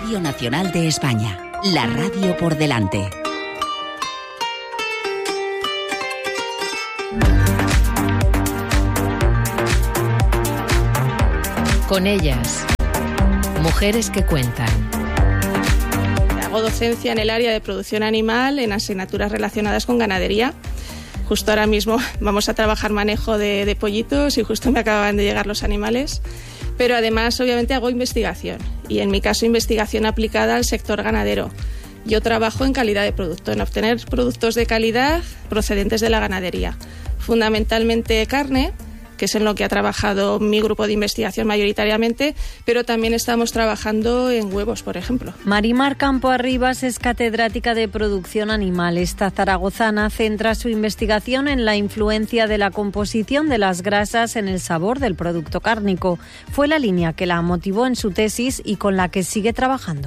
Radio Nacional de España, la radio por delante. Con ellas, mujeres que cuentan. Hago docencia en el área de producción animal en asignaturas relacionadas con ganadería. Justo ahora mismo vamos a trabajar manejo de pollitos y justo me acaban de llegar los animales. Pero además, obviamente, hago investigación y en mi caso investigación aplicada al sector ganadero. Yo trabajo en calidad de producto, en obtener productos de calidad procedentes de la ganadería. Fundamentalmente carne, que es en lo que ha trabajado mi grupo de investigación mayoritariamente, pero también estamos trabajando en huevos, por ejemplo. Marimar Campo Arribas es catedrática de producción animal. Esta zaragozana centra su investigación en la influencia de la composición de las grasas en el sabor del producto cárnico. Fue la línea que la motivó en su tesis y con la que sigue trabajando.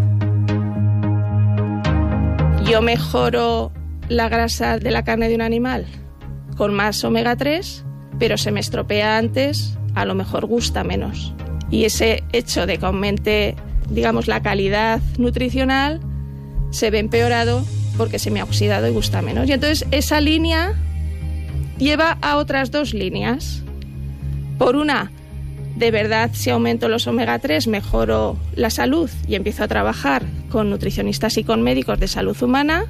Yo mejoro la grasa de la carne de un animal con más omega 3, pero se me estropea antes, a lo mejor gusta menos. Y ese hecho de que aumente, digamos, la calidad nutricional se ve empeorado porque se me ha oxidado y gusta menos. Y entonces esa línea lleva a otras dos líneas. Por una, de verdad, si aumento los omega 3, mejoro la salud y empiezo a trabajar con nutricionistas y con médicos de salud humana.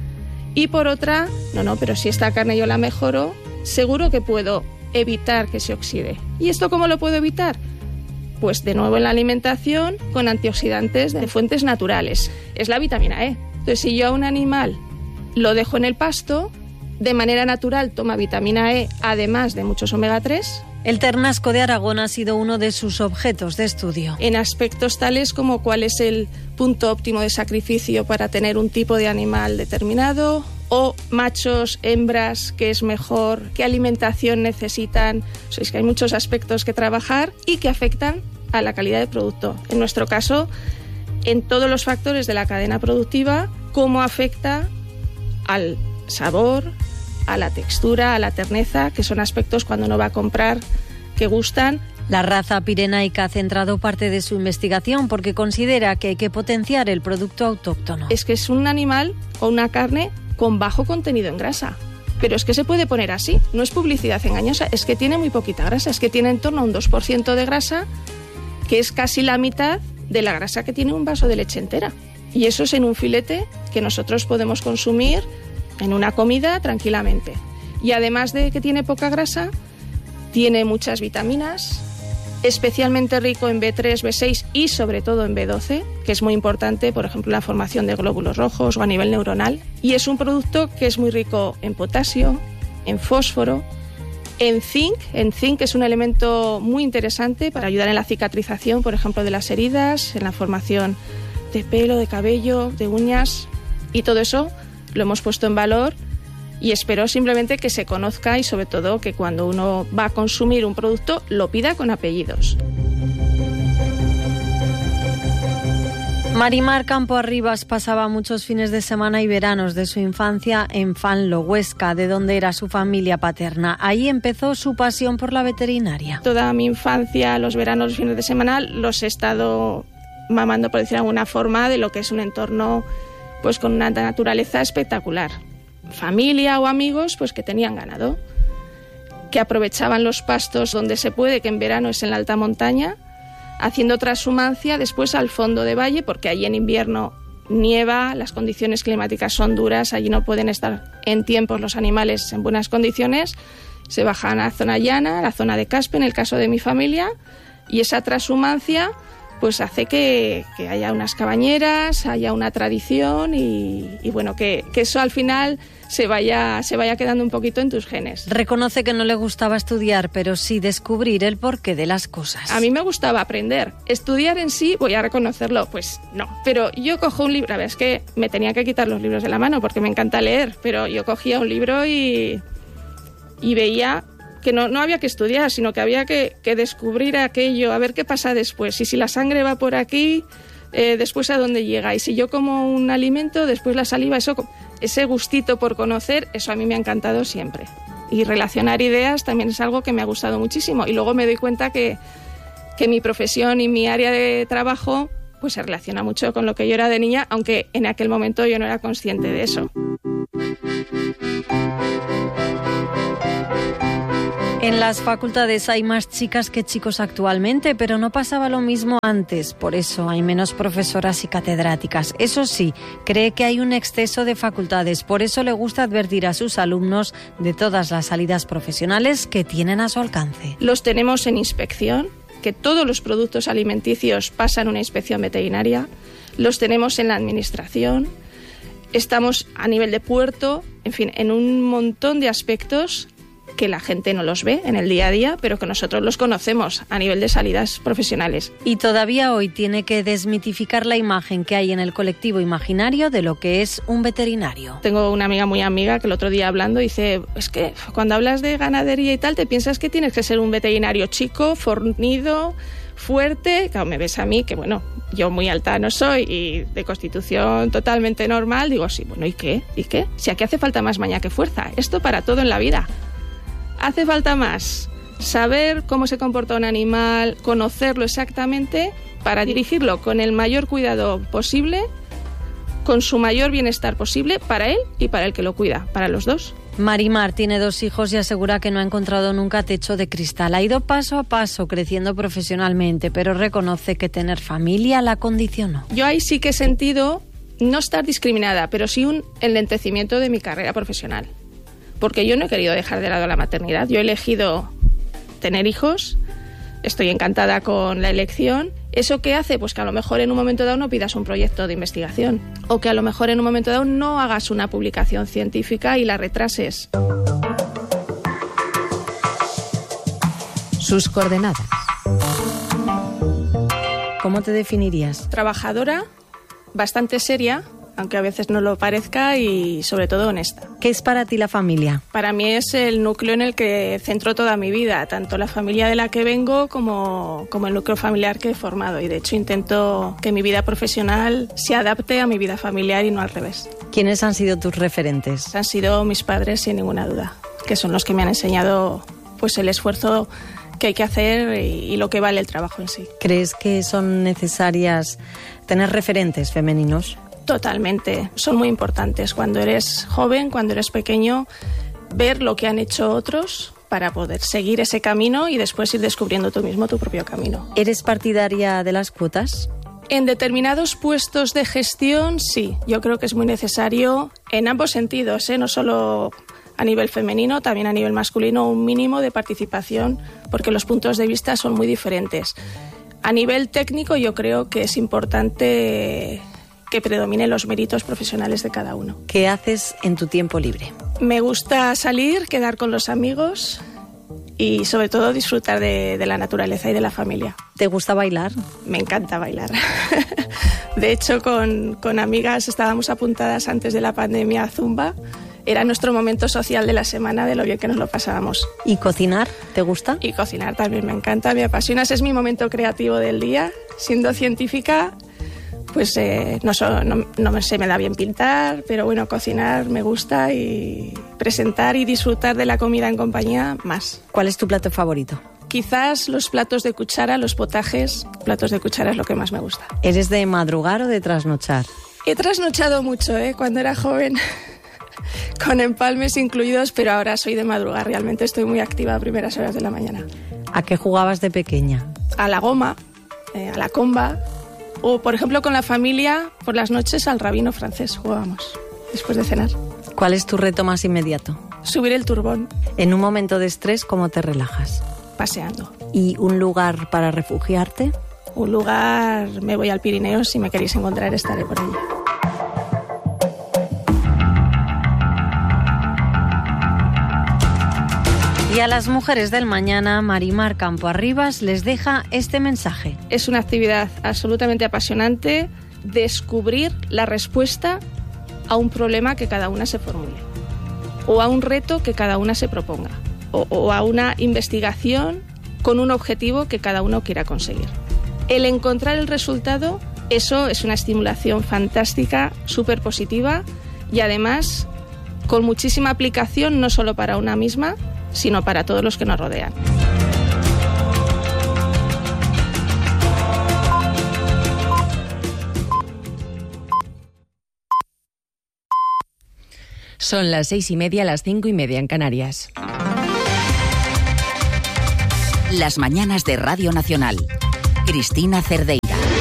Y por otra, pero si esta carne yo la mejoro, seguro que puedo evitar que se oxide. ¿Y esto cómo lo puedo evitar? Pues de nuevo en la alimentación con antioxidantes de fuentes naturales. Es la vitamina E. Entonces, si yo a un animal lo dejo en el pasto, de manera natural toma vitamina E, además de muchos omega 3. El ternasco de Aragón ha sido uno de sus objetos de estudio. En aspectos tales como cuál es el punto óptimo de sacrificio para tener un tipo de animal determinado, o machos, hembras, qué es mejor, qué alimentación necesitan. Es que hay muchos aspectos que trabajar y que afectan a la calidad del producto. En nuestro caso, en todos los factores de la cadena productiva, cómo afecta al sabor, a la textura, a la terneza, que son aspectos cuando uno va a comprar que gustan. La raza pirenaica ha centrado parte de su investigación porque considera que hay que potenciar el producto autóctono. Es que es un animal o una carne con bajo contenido en grasa. Pero es que se puede poner así, no es publicidad engañosa, es que tiene muy poquita grasa, es que tiene en torno a un 2% de grasa, que es casi la mitad de la grasa que tiene un vaso de leche entera. Y eso es en un filete que nosotros podemos consumir en una comida tranquilamente. Y además de que tiene poca grasa, tiene muchas vitaminas, especialmente rico en B3, B6 y sobre todo en B12, que es muy importante, por ejemplo, la formación de glóbulos rojos o a nivel neuronal. Y es un producto que es muy rico en potasio, en fósforo, en zinc. En zinc es un elemento muy interesante para ayudar en la cicatrización, por ejemplo, de las heridas, en la formación de pelo, de cabello, de uñas. Y todo eso lo hemos puesto en valor y espero simplemente que se conozca y sobre todo que cuando uno va a consumir un producto lo pida con apellidos. Marimar Campo Arribas pasaba muchos fines de semana y veranos de su infancia en Fanlo, Huesca, de donde era su familia paterna. Ahí empezó su pasión por la veterinaria. Toda mi infancia, los veranos, los fines de semana, los he estado mamando, por decir de alguna forma, de lo que es un entorno pues con una naturaleza espectacular. Familia o amigos pues que tenían ganado, que aprovechaban los pastos donde se puede, que en verano es en la alta montaña, haciendo transhumancia después al fondo de valle, porque allí en invierno nieva, las condiciones climáticas son duras, allí no pueden estar en tiempos los animales en buenas condiciones, se bajan a la zona llana, a la zona de Caspe, en el caso de mi familia, y esa transhumancia pues hace que haya unas cabañeras, haya una tradición y bueno, que eso al final se vaya quedando un poquito en tus genes. Reconoce que no le gustaba estudiar, pero sí descubrir el porqué de las cosas. A mí me gustaba aprender. Estudiar en sí, voy a reconocerlo, pues no. Pero yo cojo un libro, a ver, es que me tenía que quitar los libros de la mano porque me encanta leer, pero yo cogía un libro y veía que no había que estudiar, sino que había que descubrir aquello, a ver qué pasa después. Y si la sangre va por aquí, después a dónde llega. Y si yo como un alimento, después la saliva, ese gustito por conocer, eso a mí me ha encantado siempre. Y relacionar ideas también es algo que me ha gustado muchísimo. Y luego me doy cuenta que mi profesión y mi área de trabajo pues se relaciona mucho con lo que yo era de niña, aunque en aquel momento yo no era consciente de eso. En las facultades hay más chicas que chicos actualmente, pero no pasaba lo mismo antes. Por eso hay menos profesoras y catedráticas. Eso sí, cree que hay un exceso de facultades. Por eso le gusta advertir a sus alumnos de todas las salidas profesionales que tienen a su alcance. Los tenemos en inspección, que todos los productos alimenticios pasan una inspección veterinaria. Los tenemos en la administración. Estamos a nivel de puerto, en fin, en un montón de aspectos que la gente no los ve en el día a día, pero que nosotros los conocemos a nivel de salidas profesionales. Y todavía hoy tiene que desmitificar la imagen que hay en el colectivo imaginario de lo que es un veterinario. Tengo una amiga muy amiga que el otro día hablando dice, es que cuando hablas de ganadería y tal, te piensas que tienes que ser un veterinario chico, fornido, fuerte. Claro, me ves a mí, que bueno, yo muy alta no soy y de constitución totalmente normal, digo, sí, bueno, ¿y qué? ¿Y qué? Si aquí hace falta más maña que fuerza, esto para todo en la vida. Hace falta más saber cómo se comporta un animal, conocerlo exactamente para dirigirlo con el mayor cuidado posible, con su mayor bienestar posible para él y para el que lo cuida, para los dos. Marimar tiene 2 hijos y asegura que no ha encontrado nunca techo de cristal. Ha ido paso a paso creciendo profesionalmente, pero reconoce que tener familia la condicionó. Yo ahí sí que he sentido no estar discriminada, pero sí un enlentecimiento de mi carrera profesional. Porque yo no he querido dejar de lado la maternidad. Yo he elegido tener hijos, estoy encantada con la elección. ¿Eso qué hace? Pues que a lo mejor en un momento dado no pidas un proyecto de investigación, o que a lo mejor en un momento dado no hagas una publicación científica y la retrases. Sus coordenadas. ¿Cómo te definirías? Trabajadora, bastante seria, aunque a veces no lo parezca, y sobre todo honesta. ¿Qué es para ti la familia? Para mí es el núcleo en el que centro toda mi vida, tanto la familia de la que vengo como el núcleo familiar que he formado, y de hecho intento que mi vida profesional se adapte a mi vida familiar y no al revés. ¿Quiénes han sido tus referentes? Han sido mis padres, sin ninguna duda, que son los que me han enseñado pues el esfuerzo que hay que hacer y lo que vale el trabajo en sí. ¿Crees que son necesarias tener referentes femeninos? Totalmente, son muy importantes. Cuando eres joven, cuando eres pequeño, ver lo que han hecho otros para poder seguir ese camino y después ir descubriendo tú mismo tu propio camino. ¿Eres partidaria de las cuotas? En determinados puestos de gestión, sí. Yo creo que es muy necesario en ambos sentidos, no solo a nivel femenino, también a nivel masculino, un mínimo de participación, porque los puntos de vista son muy diferentes. A nivel técnico, yo creo que es importante que predominen los méritos profesionales de cada uno. ¿Qué haces en tu tiempo libre? Me gusta salir, quedar con los amigos y sobre todo disfrutar de la naturaleza y de la familia. ¿Te gusta bailar? Me encanta bailar. De hecho, con amigas estábamos apuntadas antes de la pandemia a Zumba. Era nuestro momento social de la semana, de lo bien que nos lo pasábamos. ¿Y cocinar? ¿Te gusta? Y cocinar también me encanta, me apasiona. Ese es mi momento creativo del día. Siendo científica, pues no se me da bien pintar, pero bueno, cocinar me gusta, y presentar y disfrutar de la comida en compañía más. ¿Cuál es tu plato favorito? Quizás los platos de cuchara, los potajes. Platos de cuchara es lo que más me gusta. ¿Eres de madrugar o de trasnochar? He trasnochado mucho, cuando era joven, con empalmes incluidos, pero ahora soy de madrugar. Realmente estoy muy activa a primeras horas de la mañana. ¿A qué jugabas de pequeña? A la goma, a la comba, o por ejemplo con la familia por las noches al rabino francés jugábamos después de cenar. ¿Cuál es tu reto más inmediato? Subir el turbón. En un momento de estrés, ¿cómo te relajas? Paseando. ¿Y un lugar para refugiarte? Un lugar, me voy al Pirineo, si me queréis encontrar estaré por allí. Y a las mujeres del mañana, Marimar Campo Arribas les deja este mensaje. Es una actividad absolutamente apasionante, descubrir la respuesta a un problema que cada una se formule, o a un reto que cada una se proponga, o a una investigación con un objetivo que cada uno quiera conseguir. El encontrar el resultado, eso es una estimulación fantástica, súper positiva, y además con muchísima aplicación, no solo para una misma, sino para todos los que nos rodean. Son las 6:30, las 5:30 en Canarias. Las mañanas de Radio Nacional. Cristina Cerdeira.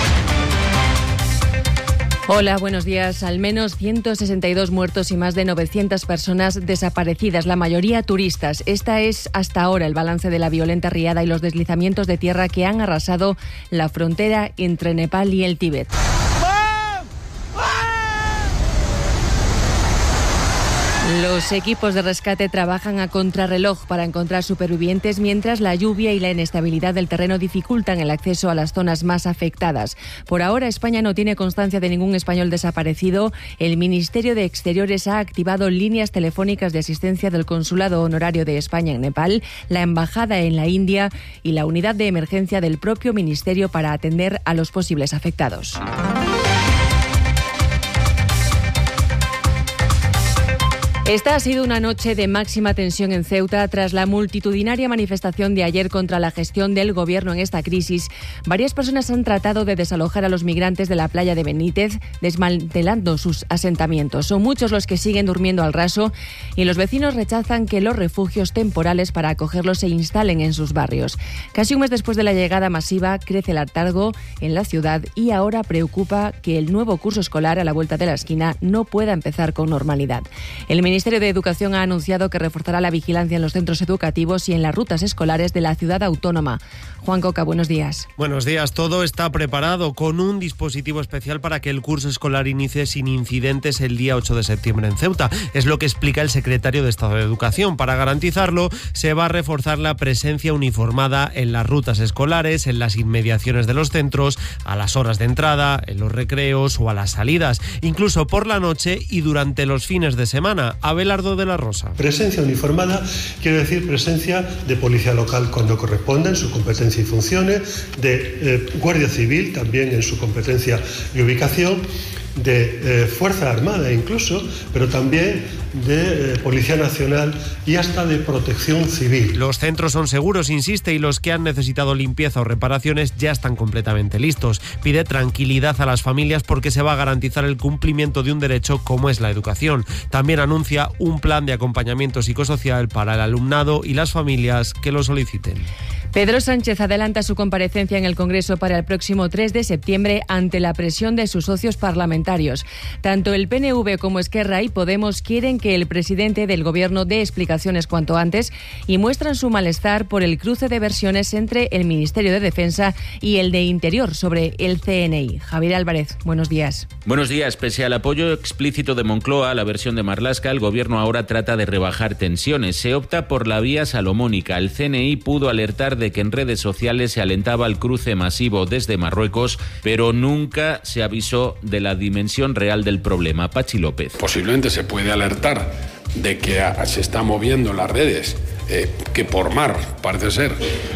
Hola, buenos días. Al menos 162 muertos y más de 900 personas desaparecidas, la mayoría turistas. Esta es hasta ahora el balance de la violenta riada y los deslizamientos de tierra que han arrasado la frontera entre Nepal y el Tíbet. Los equipos de rescate trabajan a contrarreloj para encontrar supervivientes mientras la lluvia y la inestabilidad del terreno dificultan el acceso a las zonas más afectadas. Por ahora, España no tiene constancia de ningún español desaparecido. El Ministerio de Exteriores ha activado líneas telefónicas de asistencia del Consulado Honorario de España en Nepal, la Embajada en la India y la unidad de emergencia del propio Ministerio para atender a los posibles afectados. Esta ha sido una noche de máxima tensión en Ceuta tras la multitudinaria manifestación de ayer contra la gestión del gobierno en esta crisis. Varias personas han tratado de desalojar a los migrantes de la playa de Benítez, desmantelando sus asentamientos. Son muchos los que siguen durmiendo al raso y los vecinos rechazan que los refugios temporales para acogerlos se instalen en sus barrios. Casi un mes después de la llegada masiva, crece el hartazgo en la ciudad y ahora preocupa que el nuevo curso escolar a la vuelta de la esquina no pueda empezar con normalidad. El Ministerio de Educación ha anunciado que reforzará la vigilancia en los centros educativos y en las rutas escolares de la ciudad autónoma. Juan Coca, buenos días. Buenos días. Todo está preparado con un dispositivo especial para que el curso escolar inicie sin incidentes el día 8 de septiembre en Ceuta. Es lo que explica el secretario de Estado de Educación. Para garantizarlo, se va a reforzar la presencia uniformada en las rutas escolares, en las inmediaciones de los centros, a las horas de entrada, en los recreos o a las salidas, incluso por la noche y durante los fines de semana. Abelardo de la Rosa. Presencia uniformada quiere decir presencia de policía local cuando corresponda en su competencia y funciones, de Guardia Civil también en su competencia y ubicación, de Fuerza Armada incluso, pero también de Policía Nacional y hasta de Protección Civil. Los centros son seguros, insiste, y los que han necesitado limpieza o reparaciones ya están completamente listos. Pide tranquilidad a las familias porque se va a garantizar el cumplimiento de un derecho como es la educación. También anuncia un plan de acompañamiento psicosocial para el alumnado y las familias que lo soliciten. Pedro Sánchez adelanta su comparecencia en el Congreso para el próximo 3 de septiembre ante la presión de sus socios parlamentarios. Tanto el PNV como Esquerra y Podemos quieren que el presidente del Gobierno dé explicaciones cuanto antes y muestran su malestar por el cruce de versiones entre el Ministerio de Defensa y el de Interior sobre el CNI. Javier Álvarez, buenos días. Buenos días. Pese al apoyo explícito de Moncloa a la versión de Marlaska, el Gobierno ahora trata de rebajar tensiones. Se opta por la vía salomónica. El CNI pudo alertar de que en redes sociales se alentaba el cruce masivo desde Marruecos, pero nunca se avisó de la dimensión real del problema. Pachi López. Posiblemente se puede alertar de que se están moviendo las redes, que por mar parece ser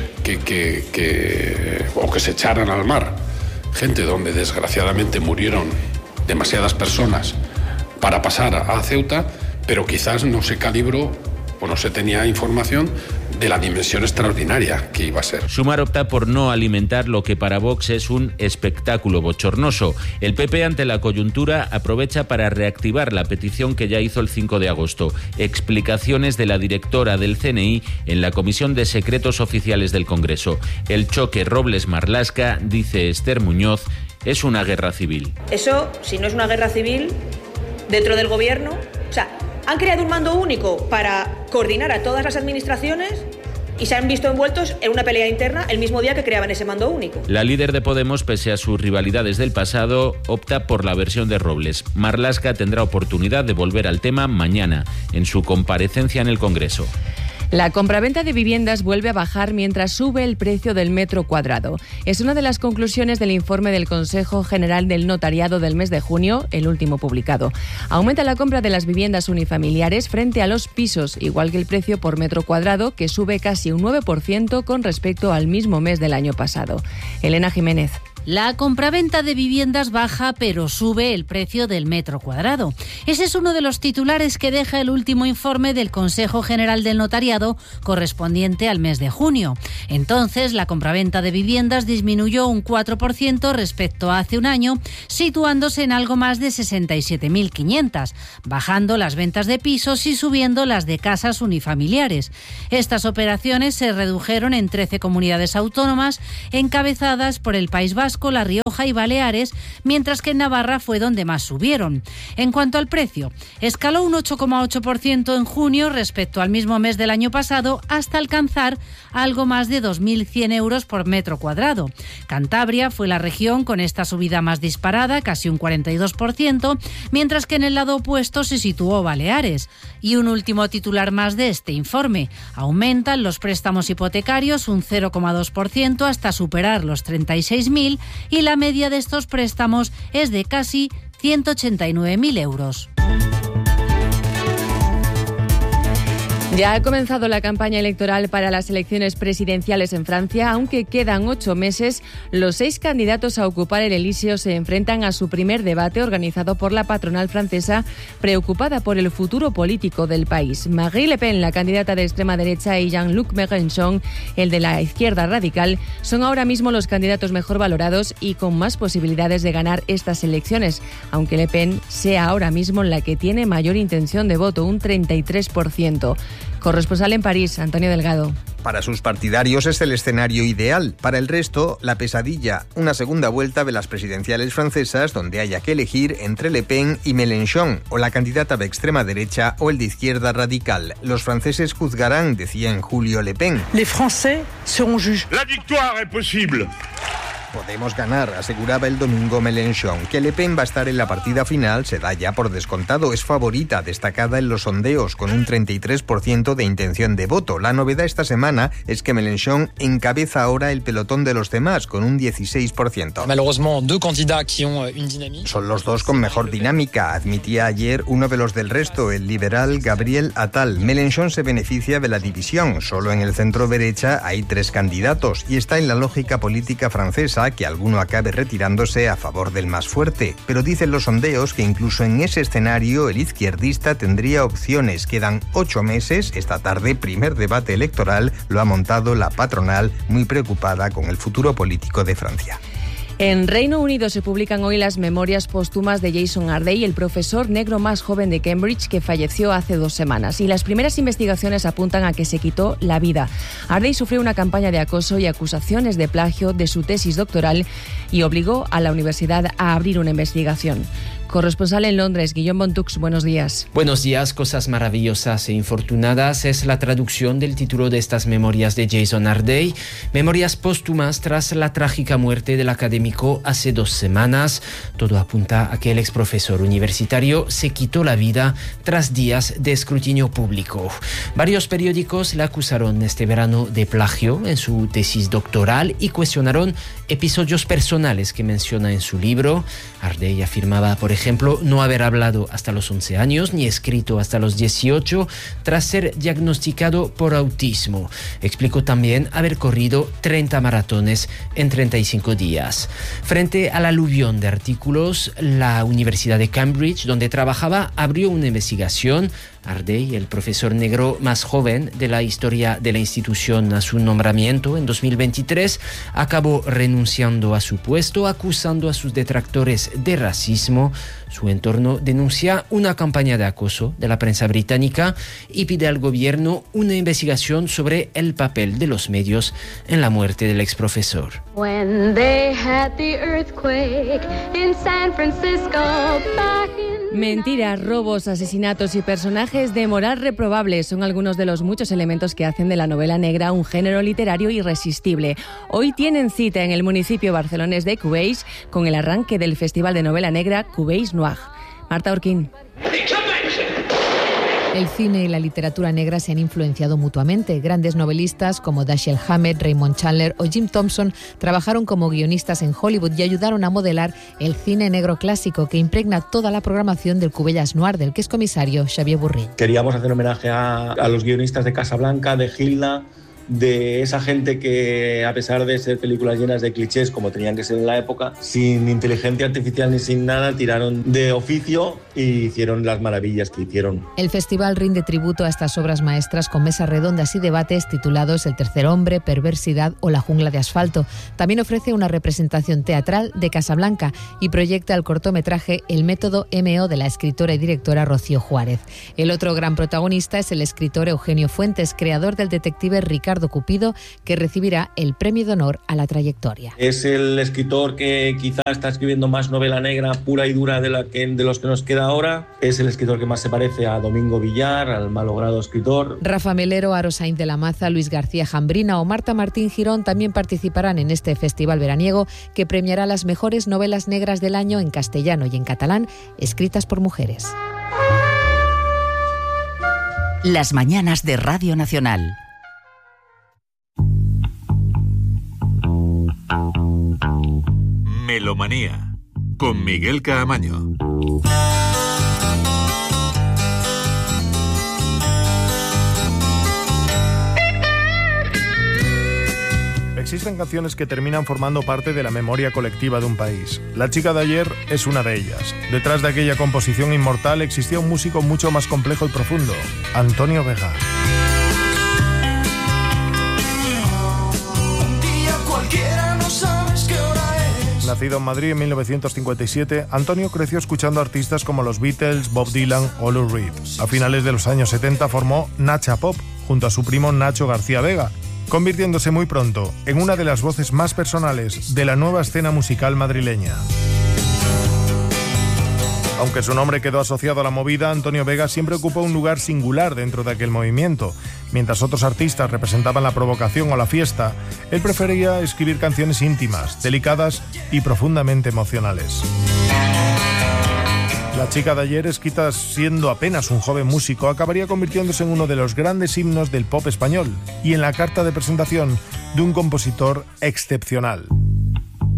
o que se echaran al mar gente donde desgraciadamente murieron demasiadas personas para pasar a Ceuta, pero quizás no se calibró o no se tenía información de la dimensión extraordinaria que iba a ser. Sumar opta por no alimentar lo que para Vox es un espectáculo bochornoso. El PP, ante la coyuntura, aprovecha para reactivar la petición que ya hizo el 5 de agosto. Explicaciones de la directora del CNI en la Comisión de Secretos Oficiales del Congreso. El choque Robles-Marlaska, dice Esther Muñoz, es una guerra civil. Eso, si no es una guerra civil, dentro del Gobierno, han creado un mando único para coordinar a todas las administraciones y se han visto envueltos en una pelea interna el mismo día que creaban ese mando único. La líder de Podemos, pese a sus rivalidades del pasado, opta por la versión de Robles. Marlaska tendrá oportunidad de volver al tema mañana, en su comparecencia en el Congreso. La compraventa de viviendas vuelve a bajar mientras sube el precio del metro cuadrado. Es una de las conclusiones del informe del Consejo General del Notariado del mes de junio, el último publicado. Aumenta la compra de las viviendas unifamiliares frente a los pisos, igual que el precio por metro cuadrado, que sube casi un 9% con respecto al mismo mes del año pasado. Elena Jiménez. La compraventa de viviendas baja, pero sube el precio del metro cuadrado. Ese es uno de los titulares que deja el último informe del Consejo General del Notariado correspondiente al mes de junio. Entonces, la compraventa de viviendas disminuyó un 4% respecto a hace un año, situándose en algo más de 67.500, bajando las ventas de pisos y subiendo las de casas unifamiliares. Estas operaciones se redujeron en 13 comunidades autónomas, encabezadas por el País Vasco, La Rioja y Baleares, mientras que en Navarra fue donde más subieron. En cuanto al precio, escaló un 8,8% en junio respecto al mismo mes del año pasado, hasta alcanzar algo más de 2.100 euros por metro cuadrado. Cantabria fue la región con esta subida más disparada, casi un 42%, mientras que en el lado opuesto se situó Baleares. Y un último titular más de este informe: aumentan los préstamos hipotecarios un 0,2% hasta superar los 36.000, y la media de estos préstamos es de casi 189.000 euros. Ya ha comenzado la campaña electoral para las elecciones presidenciales en Francia. Aunque quedan 8 meses, los 6 candidatos a ocupar el Elíseo se enfrentan a su primer debate organizado por la patronal francesa, preocupada por el futuro político del país. Marine Le Pen, la candidata de extrema derecha, y Jean-Luc Mélenchon, el de la izquierda radical, son ahora mismo los candidatos mejor valorados y con más posibilidades de ganar estas elecciones, aunque Le Pen sea ahora mismo la que tiene mayor intención de voto, un 33%. Corresponsal en París, Antonio Delgado. Para sus partidarios es el escenario ideal. Para el resto, la pesadilla, una segunda vuelta de las presidenciales francesas donde haya que elegir entre Le Pen y Mélenchon, o la candidata de extrema derecha o el de izquierda radical. Los franceses juzgarán, decía en julio Le Pen. Les Français seront juges. La victoire est possible. Podemos ganar, aseguraba el domingo Mélenchon. Que Le Pen va a estar en la partida final se da ya por descontado. Es favorita, destacada en los sondeos, con un 33% de intención de voto. La novedad esta semana es que Mélenchon encabeza ahora el pelotón de los demás, con un 16%. Son los dos con mejor dinámica, admitía ayer uno de los del resto, el liberal Gabriel Attal. Mélenchon se beneficia de la división. Solo en el centro derecha hay 3 candidatos y está en la lógica política francesa que alguno acabe retirándose a favor del más fuerte. Pero dicen los sondeos que incluso en ese escenario el izquierdista tendría opciones. Quedan 8 meses. Esta tarde, primer debate electoral, lo ha montado la patronal, muy preocupada con el futuro político de Francia. En Reino Unido se publican hoy las memorias póstumas de Jason Ardey, el profesor negro más joven de Cambridge que falleció hace 2 semanas. Y las primeras investigaciones apuntan a que se quitó la vida. Ardey sufrió una campaña de acoso y acusaciones de plagio de su tesis doctoral y obligó a la universidad a abrir una investigación. Corresponsal en Londres, Guillaume Bontux, buenos días. Buenos días. Cosas maravillosas e infortunadas es la traducción del título de estas memorias de Jason Ardey. Memorias póstumas tras la trágica muerte del académico hace 2 semanas. Todo apunta a que el exprofesor universitario se quitó la vida tras días de escrutinio público. Varios periódicos le acusaron este verano de plagio en su tesis doctoral y cuestionaron episodios personales que menciona en su libro. Ardey afirmaba, por ejemplo, no haber hablado hasta los 11 años ni escrito hasta los 18 tras ser diagnosticado por autismo. Explicó también haber corrido 30 maratones en 35 días. Frente al aluvión de artículos, la Universidad de Cambridge, donde trabajaba, abrió una investigación. Ardey, el profesor negro más joven de la historia de la institución a su nombramiento en 2023, acabó renunciando a su puesto, acusando a sus detractores de racismo. Su entorno denuncia una campaña de acoso de la prensa británica y pide al gobierno una investigación sobre el papel de los medios en la muerte del exprofesor. Mentiras, robos, asesinatos y personajes de moral reprobable son algunos de los muchos elementos que hacen de la novela negra un género literario irresistible. Hoy tienen cita en el municipio barcelonés de Cubells con el arranque del Festival de Novela Negra Cubells Noir. Marta Urquín. El cine y la literatura negra se han influenciado mutuamente. Grandes novelistas como Dashiell Hammett, Raymond Chandler o Jim Thompson trabajaron como guionistas en Hollywood y ayudaron a modelar el cine negro clásico que impregna toda la programación del Cubells Noir, del que es comisario Xavier Bourril. Queríamos hacer homenaje a los guionistas de Casablanca, de Gilda, de esa gente que, a pesar de ser películas llenas de clichés, como tenían que ser en la época, sin inteligencia artificial ni sin nada, tiraron de oficio y hicieron las maravillas que hicieron. El festival rinde tributo a estas obras maestras con mesas redondas y debates titulados El tercer hombre, Perversidad o La jungla de asfalto. También ofrece una representación teatral de Casablanca y proyecta el cortometraje El método MO de la escritora y directora Rocío Juárez. El otro gran protagonista es el escritor Eugenio Fuentes, creador del detective Ricardo Cupido, que recibirá el premio de honor a la trayectoria. Es el escritor que quizá está escribiendo más novela negra pura y dura de los que nos queda ahora. Es el escritor que más se parece a Domingo Villar, al malogrado escritor. Rafa Melero, Aro Sainz de la Maza, Luis García Jambrina o Marta Martín Girón también participarán en este festival veraniego que premiará las mejores novelas negras del año en castellano y en catalán, escritas por mujeres. Las mañanas de Radio Nacional. Melomanía, con Miguel Caamaño. Existen canciones que terminan formando parte de la memoria colectiva de un país. La chica de ayer es una de ellas. Detrás de aquella composición inmortal existía un músico mucho más complejo y profundo, Antonio Vega. Nacido en Madrid en 1957, Antonio creció escuchando artistas como los Beatles, Bob Dylan o Lou Reed. A finales de los años 70 formó Nacha Pop junto a su primo Nacho García Vega, convirtiéndose muy pronto en una de las voces más personales de la nueva escena musical madrileña. Aunque su nombre quedó asociado a la movida, Antonio Vega siempre ocupó un lugar singular dentro de aquel movimiento. Mientras otros artistas representaban la provocación o la fiesta, él prefería escribir canciones íntimas, delicadas y profundamente emocionales. La chica de ayer, escrita siendo apenas un joven músico, acabaría convirtiéndose en uno de los grandes himnos del pop español y en la carta de presentación de un compositor excepcional.